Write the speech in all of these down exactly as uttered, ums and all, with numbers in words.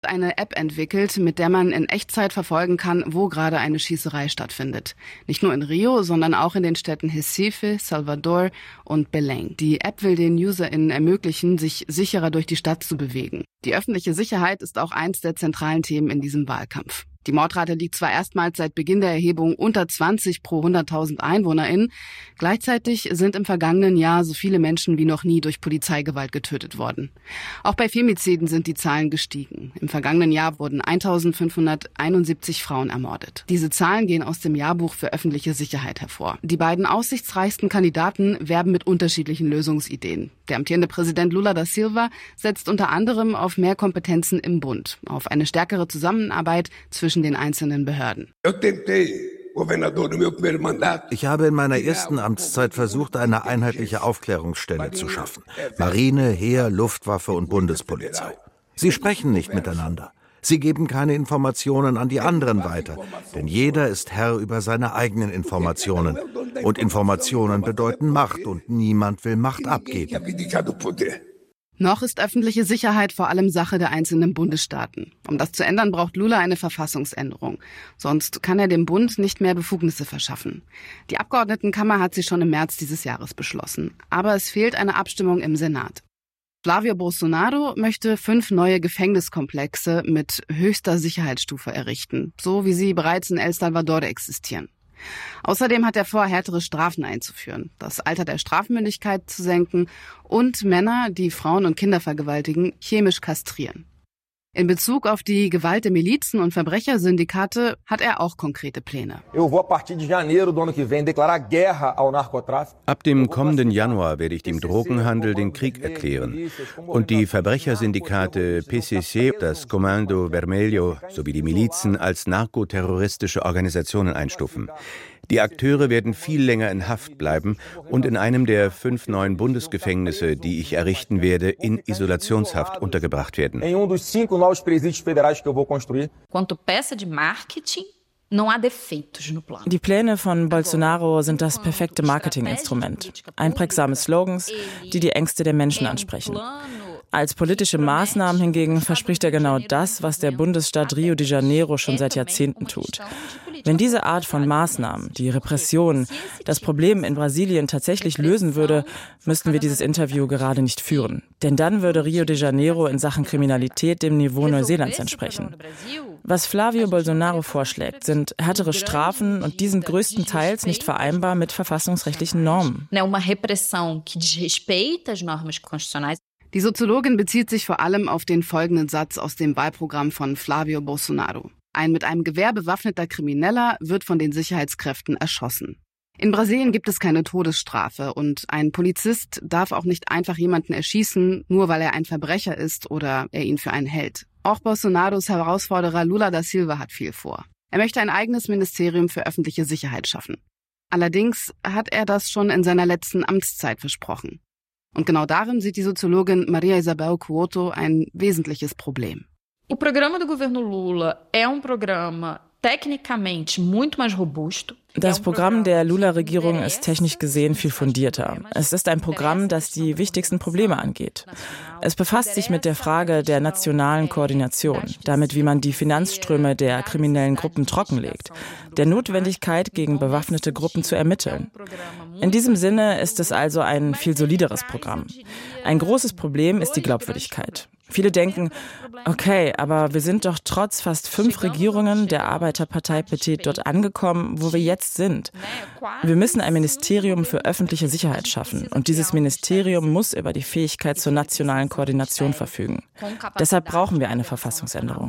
eine App entwickelt, mit der man in Echtzeit verfolgen kann, wo gerade eine Schießerei stattfindet. Nicht nur in Rio, sondern auch in den Städten Recife, Salvador und Belém. Die App will den UserInnen ermöglichen, sich sicherer durch die Stadt zu bewegen. Die öffentliche Sicherheit ist auch eins der zentralen Themen in diesem Wahlkampf. Die Mordrate liegt zwar erstmals seit Beginn der Erhebung unter zwanzig pro hunderttausend EinwohnerInnen. Gleichzeitig sind im vergangenen Jahr so viele Menschen wie noch nie durch Polizeigewalt getötet worden. Auch bei Femiziden sind die Zahlen gestiegen. Im vergangenen Jahr wurden eintausendfünfhunderteinundsiebzig Frauen ermordet. Diese Zahlen gehen aus dem Jahrbuch für öffentliche Sicherheit hervor. Die beiden aussichtsreichsten Kandidaten werben mit unterschiedlichen Lösungsideen. Der amtierende Präsident Lula da Silva setzt unter anderem auf mehr Kompetenzen im Bund, auf eine stärkere Zusammenarbeit zwischen den einzelnen Behörden. Ich habe in meiner ersten Amtszeit versucht, eine einheitliche Aufklärungsstelle zu schaffen. Marine, Heer, Luftwaffe und Bundespolizei. Sie sprechen nicht miteinander. Sie geben keine Informationen an die anderen weiter, denn jeder ist Herr über seine eigenen Informationen. Und Informationen bedeuten Macht und niemand will Macht abgeben. Noch ist öffentliche Sicherheit vor allem Sache der einzelnen Bundesstaaten. Um das zu ändern, braucht Lula eine Verfassungsänderung. Sonst kann er dem Bund nicht mehr Befugnisse verschaffen. Die Abgeordnetenkammer hat sie schon im März dieses Jahres beschlossen. Aber es fehlt eine Abstimmung im Senat. Flavio Bolsonaro möchte fünf neue Gefängniskomplexe mit höchster Sicherheitsstufe errichten, so wie sie bereits in El Salvador existieren. Außerdem hat er vor, härtere Strafen einzuführen, das Alter der Strafmündigkeit zu senken und Männer, die Frauen und Kinder vergewaltigen, chemisch kastrieren. In Bezug auf die Gewalt der Milizen und Verbrechersyndikate hat er auch konkrete Pläne. Ab dem kommenden Januar werde ich dem Drogenhandel den Krieg erklären und die Verbrechersyndikate P C C, das Comando Vermelho sowie die Milizen als narkoterroristische Organisationen einstufen. Die Akteure werden viel länger in Haft bleiben und in einem der fünf neuen Bundesgefängnisse, die ich errichten werde, in Isolationshaft untergebracht werden. Die Pläne von Bolsonaro sind das perfekte Marketinginstrument. Einprägsame Slogans, die die Ängste der Menschen ansprechen. Als politische Maßnahmen hingegen verspricht er genau das, was der Bundesstaat Rio de Janeiro schon seit Jahrzehnten tut. Wenn diese Art von Maßnahmen, die Repression, das Problem in Brasilien tatsächlich lösen würde, müssten wir dieses Interview gerade nicht führen. Denn dann würde Rio de Janeiro in Sachen Kriminalität dem Niveau Neuseelands entsprechen. Was Flavio Bolsonaro vorschlägt, sind härtere Strafen und die sind größtenteils nicht vereinbar mit verfassungsrechtlichen Normen. Die Soziologin bezieht sich vor allem auf den folgenden Satz aus dem Wahlprogramm von Flavio Bolsonaro. Ein mit einem Gewehr bewaffneter Krimineller wird von den Sicherheitskräften erschossen. In Brasilien gibt es keine Todesstrafe und ein Polizist darf auch nicht einfach jemanden erschießen, nur weil er ein Verbrecher ist oder er ihn für einen hält. Auch Bolsonaros Herausforderer Lula da Silva hat viel vor. Er möchte ein eigenes Ministerium für öffentliche Sicherheit schaffen. Allerdings hat er das schon in seiner letzten Amtszeit versprochen. Und genau darin sieht die Soziologin Maria Isabel Couto ein wesentliches Problem. O programa do governo Lula é um programa tecnicamente muito mais robusto. Das Programm der Lula-Regierung ist technisch gesehen viel fundierter. Es ist ein Programm, das die wichtigsten Probleme angeht. Es befasst sich mit der Frage der nationalen Koordination, damit wie man die Finanzströme der kriminellen Gruppen trockenlegt, der Notwendigkeit, gegen bewaffnete Gruppen zu ermitteln. In diesem Sinne ist es also ein viel solideres Programm. Ein großes Problem ist die Glaubwürdigkeit. Viele denken, okay, aber wir sind doch trotz fast fünf Regierungen der Arbeiterpartei P T dort angekommen, wo wir jetzt sind. Wir müssen ein Ministerium für öffentliche Sicherheit schaffen und dieses Ministerium muss über die Fähigkeit zur nationalen Koordination verfügen. Deshalb brauchen wir eine Verfassungsänderung.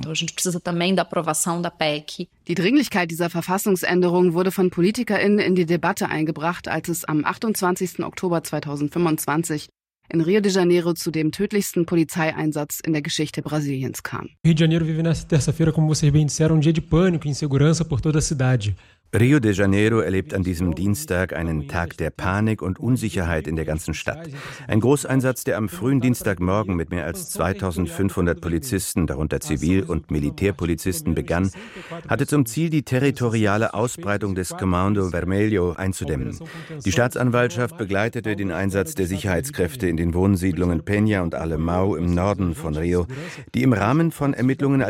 Die Dringlichkeit dieser Verfassungsänderung wurde von PolitikerInnen in die Debatte eingebracht, als es am achtundzwanzigsten Oktober zweitausendfünfundzwanzig in Rio de Janeiro zu dem tödlichsten Polizeieinsatz in der Geschichte Brasiliens kam. Rio de Janeiro vive nessa terça-feira, como vocês bem disseram, um dia de pânico e insegurança por toda a cidade. Rio de Janeiro erlebt an diesem Dienstag einen Tag der Panik und Unsicherheit in der ganzen Stadt. Ein Großeinsatz, der am frühen Dienstagmorgen mit mehr als zweitausendfünfhundert Polizisten, darunter Zivil- und Militärpolizisten, begann, hatte zum Ziel, die territoriale Ausbreitung des Comando Vermelho einzudämmen. Die Staatsanwaltschaft begleitete den Einsatz der Sicherheitskräfte in den Wohnsiedlungen Peña und Alemão im Norden von Rio, die im Rahmen von Ermittlungen